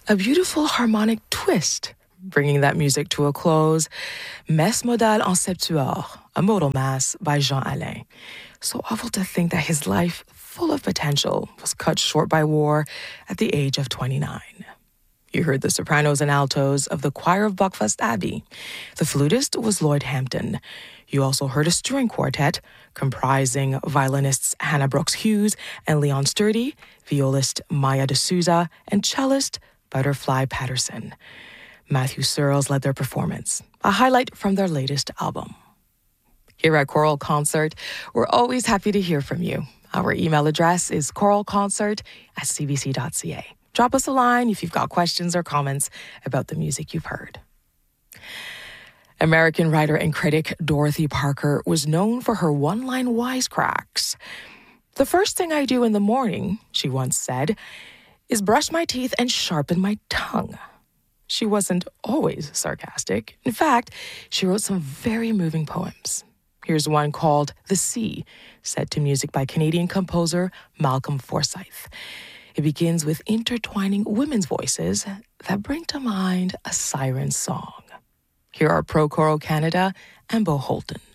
A beautiful harmonic twist, bringing that music to a close. Messe modale en septuor, a modal mass by Jean Alain. So awful to think that his life, full of potential, was cut short by war at the age of 29. You heard the sopranos and altos of the choir of Buckfast Abbey. The flutist was Lloyd Hampton. You also heard a string quartet comprising violinists Hannah Brooks Hughes and Leon Sturdy, violist Maya D'Souza, and cellist Butterfly Patterson. Matthew Searles led their performance, a highlight from their latest album. Here at Choral Concert, we're always happy to hear from you. Our email address is choralconcert@cbc.ca. Drop us a line if you've got questions or comments about the music you've heard. American writer and critic Dorothy Parker was known for her one-line wisecracks. "The first thing I do in the morning," she once said, "is brush my teeth and sharpen my tongue." She wasn't always sarcastic. In fact, she wrote some very moving poems. Here's one called The Sea, set to music by Canadian composer Malcolm Forsyth. It begins with intertwining women's voices that bring to mind a siren song. Here are Procoro Canada and Bo Holton.